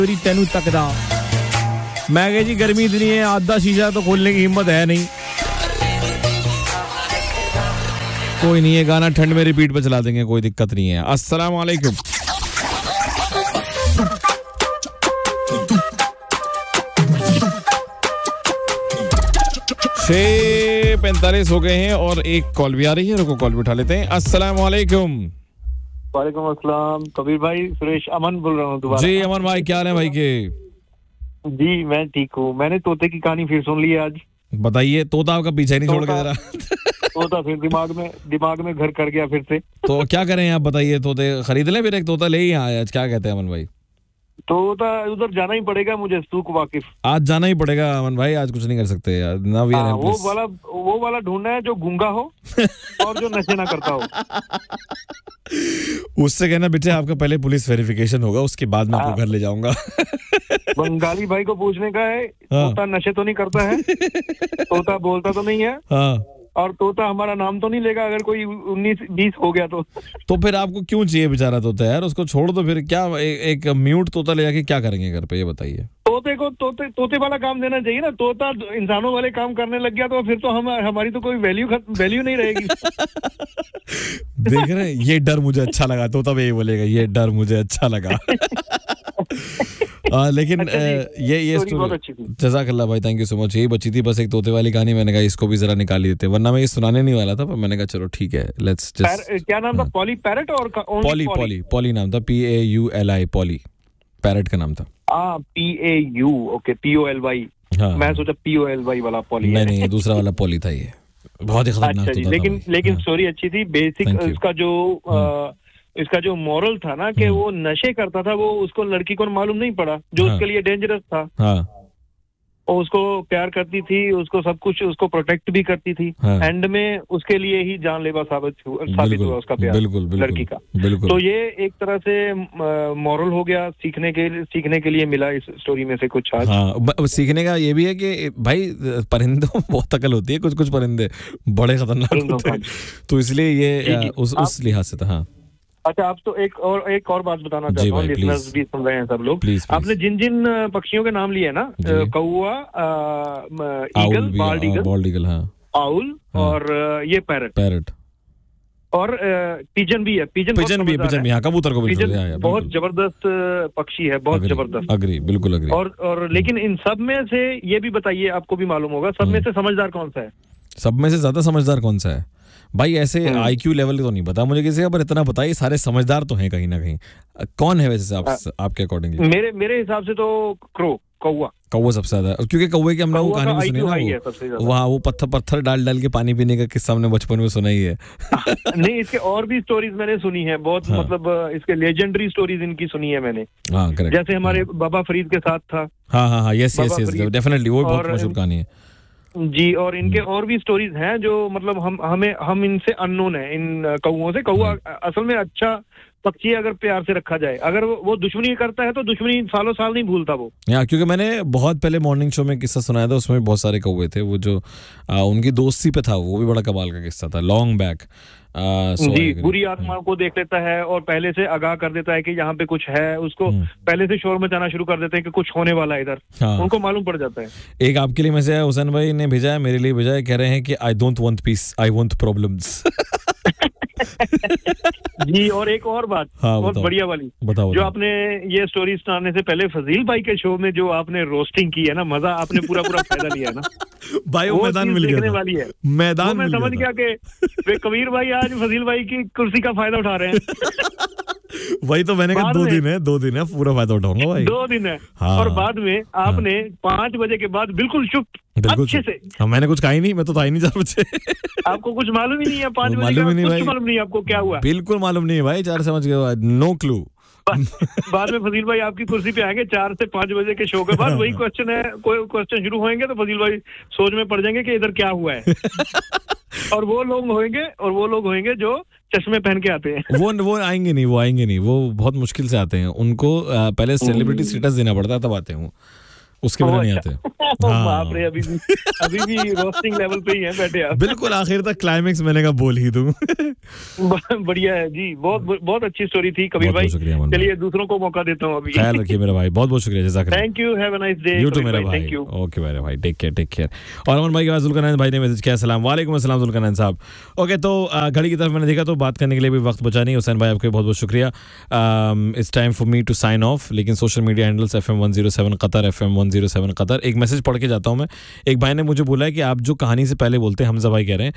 तेनू तकदा मैं कहा जी गर्मी इतनी है आधा शीशा तो खोलने की हिम्मत है नहीं। कोई नहीं है, गाना ठंड में रिपीट पे चला देंगे, कोई दिक्कत नहीं है। अस्सलाम वालेकुम। छह 45 हो गए हैं और एक कॉल भी आ रही है, रुको कॉल भी उठा लेते हैं। अस्सलाम वालेकुम। वालेकुम अस्सलाम। कबीर भाई, सुरेश, अमन बोल रहा हूँ दोबारा। जी अमन भाई, क्या हाल है भाई के? जी मैं ठीक हूँ। मैंने तोते की कहानी फिर सुन ली है आज। बताइए, तोता आपका पीछे नहीं छोड़ के जरा। तोता फिर दिमाग में घर कर गया फिर से। तो क्या करें आप बताइए, तोते खरीद लें फिर? एक तोता ले ही आए आज, क्या कहते हैं अमन भाई? तोता उधर जाना ही पड़ेगा मुझे, सूक वाकिफ। आज जाना ही पड़ेगा अमन भाई, आज कुछ नहीं कर सकते यार। ना वी आर वो वाला ढूंढना है जो गूंगा हो और जो नशे ना करता हो। उससे कहना बेटे आपका पहले पुलिस वेरिफिकेशन होगा, उसके बाद मैं आपको घर ले जाऊंगा। बंगाली भाई को पूछने का है, तोता नशे तो नहीं करता है, तोता बोलता तो नहीं है, और तोता हमारा नाम तो नहीं लेगा अगर कोई 19-20 हो गया तो फिर आपको क्यों चाहिए बेचारा तोता यार? उसको छोड़ दो फिर। क्या एक म्यूट तोता ले जाके क्या करेंगे घर पे, ये बताइए। तोते को तोते वाला काम देना चाहिए ना। तोता इंसानों वाले काम करने लग गया तो फिर तो हमारी तो कोई वैल्यू नहीं रहेगी। देख रहे हैं, ये डर मुझे अच्छा लगा। तोता भी यही बोलेगा, ये डर मुझे अच्छा लगा। लेकिन ये स्टोरी बहुत अच्छी थी। जज़ाकल्लाह भाई, थैंक यू सो मच। यही बची थी बस एक तोते वाली कहानी, मैंने कहा इसको भी जरा निकाल देते, वरना मैं ये सुनाने नहीं वाला था, पर मैंने कहा चलो ठीक है, लेट्स जस्ट। क्या नाम था? पॉली पैरट और पॉली नाम था, PAULI, पॉली पैरट का नाम था। PAU, okay, POLY। मैं सोचा POLY वाला पॉली। नहीं, दूसरा वाला पॉली था ये, बहुत ही खतरनाक था। लेकिन स्टोरी अच्छी थी। बेसिक इसका जो मॉरल था ना कि वो नशे करता था, वो उसको लड़की को मालूम नहीं पड़ा जो उसके लिए डेंजरस था। और उसको प्यार करती थी, उसको सब कुछ, उसको प्रोटेक्ट भी करती थी। एंड में उसके लिए ही जानलेवा साबित हुआ उसका प्यार लड़की का। तो ये एक तरह से मॉरल हो गया, सीखने के लिए मिला इस स्टोरी में से कुछ आज। सीखने का ये भी है कि भाई परिंदों में बहुत अकल होती है, कुछ परिंदे बड़े खतरनाक होते हैं, तो इसलिए ये उस लिहाज से था। अच्छा, आप तो एक और बात बताना चाहता हूँ, लिसनर्स भी सुन रहे हैं सब लोग। आपने जिन पक्षियों के नाम लिए ना, कौवा, ईगल, बाल्ड ईगल, आउल, और ये पैरट और पिजन भी है। पिजन भी कबूतर को पिजन बहुत जबरदस्त पक्षी है, बहुत जबरदस्त। बिल्कुल अग्री। और लेकिन इन सब में से ये भी बताइए, आपको भी मालूम होगा, सब में से समझदार कौन सा है? सब में से ज्यादा समझदार कौन सा है भाई? ऐसे IQ लेवल तो नहीं पता मुझे किसी का, पर इतना पता है सारे समझदार तो हैं कहीं ना कहीं। कौन है वैसे आपके अकॉर्डिंगली? मेरे हिसाब से तो कौवा सबसे ज्यादा, क्योंकि कौवे की हम लोग कहानी भी सुनी ना, वहाँ वो पत्थर डाल के पानी पीने का किस्सा हमने बचपन में सुना ही है। नहीं, इसके और भी स्टोरीज मैंने सुनी है बहुत। मतलब इसके लेजेंडरी स्टोरीज इनकी सुनी है मैंने। जैसे हमारे बाबा फरीद के साथ था। हाँ, यस डेफिनेटली, वो बहुत मशहूर कहानी है जी। और इनके और भी स्टोरीज हैं जो मतलब हम इनसे अननोन है, इन कौओं से। कौआ असल में अच्छा पक्षी अगर प्यार से रखा जाए, अगर वो दुश्मनी करता है तो दुश्मनी सालों साल नहीं भूलता वो। क्योंकि मैंने बहुत पहले मॉर्निंग शो में किस्सा सुनाया था, उसमें बहुत सारे कौवे थे। वो जो उनकी दोस्ती पे था, वो भी बड़ा कमाल का किस्सा था, लॉन्ग बैक। जी, बुरी आत्मा को देख लेता है और पहले से आगाह कर देता है कि यहाँ पे कुछ है, उसको पहले से शोर मचाना शुरू कर देते हैं कि कुछ होने वाला है इधर। उनको मालूम पड़ जाता है। एक आपके लिए मैसेज है, हुसैन भाई ने भेजा है, मेरे लिए भेजा है, कह रहे हैं कि I don't want piece, I want problems. जी, और एक और बात, बहुत बढ़िया वाली, बताओ। जो आपने ये स्टोरी सुनाने से पहले फजील भाई के शो में जो आपने रोस्टिंग की है ना, मजा आपने पूरा फायदा लिया है ना भाई। वो मैदान मिल गया वाली है, मैदान मैं समझ गया कि वे कबीर भाई आज फजील भाई की कुर्सी का फायदा उठा रहे हैं। वही तो मैंने कहा, 2 दिन है, पूरा फायदा उठाऊंगा भाई। 2 दिन है। और बाद में आपने 5 बजे के बाद बिल्कुल चुप, अच्छे से। मैंने कुछ कहा ही नहीं, मैं तो था ही नहीं 4 बजे। आपको कुछ मालूम ही नहीं है 5 बजे का? कुछ मालूम नहीं आपको क्या हुआ? बिल्कुल मालूम नहीं है भाई, 4 समझ गए, नो क्लू। बाद में फजील भाई आपकी कुर्सी पे आएंगे 4 से 5 बजे के शो के बाद। वही क्वेश्चन है, कोई क्वेश्चन शुरू होंगे तो फजील भाई सोच में पड़ जाएंगे कि इधर क्या हुआ है। और वो लोग होंगे जो चश्मे पहन के आते हैं। वो आएंगे नहीं, वो बहुत मुश्किल से आते हैं। उनको पहले सेलिब्रिटी स्टेटस देना पड़ता है, तब आते हैं। उसके बिना नहीं आते। बाप रे, अभी भी रोस्टिंग लेवल पे ही है बैठे आप। बिल्कुल आखिर तक क्लाइमेक्स मैंने कहा बोल ही दूं। बढ़िया है जी, बहुत अच्छी स्टोरी थी कबीर भाई। चलिए दूसरों को मौका देता हूँ अभी। ख्याल रखिए मेरा भाई, बहुत बहुत शुक्रिया, जज़ाकल्लाह। Thank you, have a nice day. You to मेरा भाई, ओके मेरे भाई, टेक केयर। और अमन भाई के बाद जुल्करनैन भाई ने मैसेज किया, सलाम वालेकुम अस्सलाम जुल्करनैन साहब। ओके, तो घड़ी की तरफ मैंने देखा तो बात करने के लिए भी वक्त बचा नहीं। हुसैन भाई आपके बहुत बहुत शुक्रिया। It's time for me to sign of, लेकिन social media handles FM 107 Qatar, FM 107 Qatar. एक मैसेज पढ़ के जाता हूँ मैं। एक भाई ने मुझे बोला है कि आप जो कहानी से पहले बोलते हैं, हमजा भाई कह रहे हैं